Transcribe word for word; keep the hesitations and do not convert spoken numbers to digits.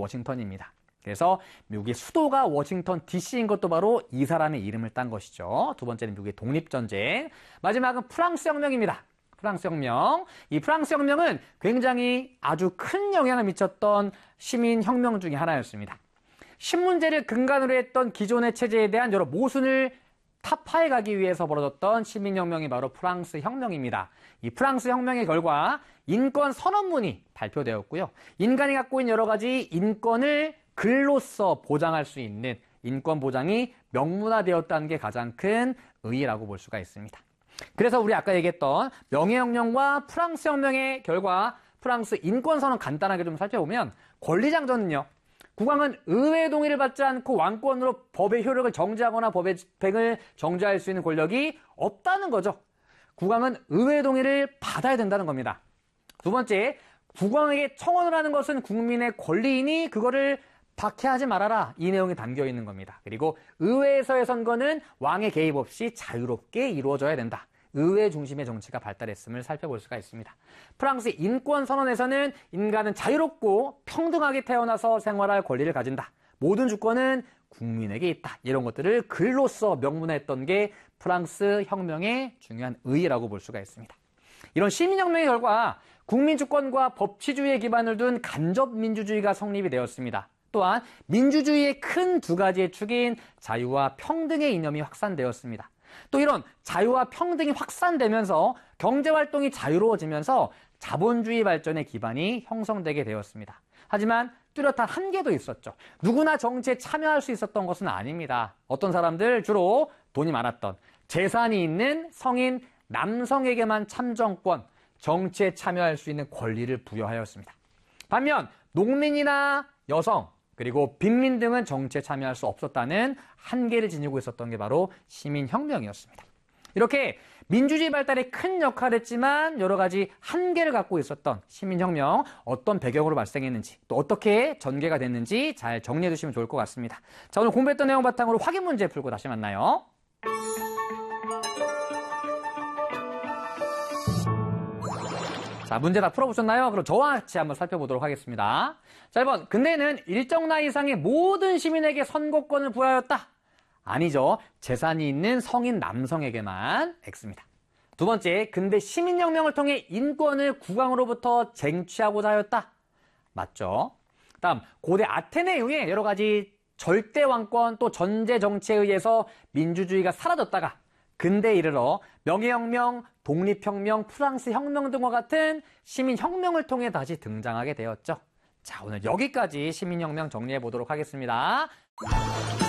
워싱턴입니다. 그래서 미국의 수도가 워싱턴 디씨인 것도 바로 이 사람의 이름을 딴 것이죠. 두 번째는 미국의 독립전쟁. 마지막은 프랑스 혁명입니다. 프랑스 혁명. 이 프랑스 혁명은 굉장히 아주 큰 영향을 미쳤던 시민혁명 중에 하나였습니다. 신문제를 근간으로 했던 기존의 체제에 대한 여러 모순을 타파해 가기 위해서 벌어졌던 시민혁명이 바로 프랑스 혁명입니다. 이 프랑스 혁명의 결과 인권 선언문이 발표되었고요. 인간이 갖고 있는 여러 가지 인권을 글로써 보장할 수 있는 인권 보장이 명문화되었다는 게 가장 큰 의의라고 볼 수가 있습니다. 그래서 우리 아까 얘기했던 명예혁명과 프랑스 혁명의 결과 프랑스 인권선언 간단하게 좀 살펴보면 권리장전은요. 국왕은 의회 동의를 받지 않고 왕권으로 법의 효력을 정지하거나 법의 집행을 정지할 수 있는 권력이 없다는 거죠. 국왕은 의회 동의를 받아야 된다는 겁니다. 두 번째, 국왕에게 청원을 하는 것은 국민의 권리이니 그거를 박해하지 말아라. 이 내용이 담겨 있는 겁니다. 그리고 의회에서의 선거는 왕의 개입 없이 자유롭게 이루어져야 된다. 의회 중심의 정치가 발달했음을 살펴볼 수가 있습니다. 프랑스 인권선언에서는 인간은 자유롭고 평등하게 태어나서 생활할 권리를 가진다. 모든 주권은 국민에게 있다. 이런 것들을 글로써 명문화했던 게 프랑스 혁명의 중요한 의의라고 볼 수가 있습니다. 이런 시민혁명의 결과 국민주권과 법치주의에 기반을 둔 간접민주주의가 성립이 되었습니다. 또한 민주주의의 큰 두 가지의 축인 자유와 평등의 이념이 확산되었습니다. 또 이런 자유와 평등이 확산되면서 경제활동이 자유로워지면서 자본주의 발전의 기반이 형성되게 되었습니다. 하지만 뚜렷한 한계도 있었죠. 누구나 정치에 참여할 수 있었던 것은 아닙니다. 어떤 사람들, 주로 돈이 많았던 재산이 있는 성인 남성에게만 참정권, 정치에 참여할 수 있는 권리를 부여하였습니다. 반면 농민이나 여성, 그리고 빈민 등은 정치에 참여할 수 없었다는 한계를 지니고 있었던 게 바로 시민혁명이었습니다. 이렇게 민주주의 발달에 큰 역할을 했지만 여러 가지 한계를 갖고 있었던 시민혁명, 어떤 배경으로 발생했는지 또 어떻게 전개가 됐는지 잘 정리해 두시면 좋을 것 같습니다. 자, 오늘 공부했던 내용 바탕으로 확인 문제 풀고 다시 만나요. 자, 문제 다 풀어보셨나요? 그럼 저와 같이 한번 살펴보도록 하겠습니다. 자, 일 번. 근대는 일정 나이 이상의 모든 시민에게 선거권을 부여하였다. 아니죠. 재산이 있는 성인 남성에게만 X입니다. 두 번째. 근대 시민혁명을 통해 인권을 국왕으로부터 쟁취하고자 하였다. 맞죠. 다음. 고대 아테네 이후에 여러 가지 절대 왕권 또 전제 정치에 의해서 민주주의가 사라졌다가 근대에 이르러 명예혁명, 독립혁명, 프랑스 혁명 등과 같은 시민혁명을 통해 다시 등장하게 되었죠. 자, 오늘 여기까지 시민혁명 정리해 보도록 하겠습니다.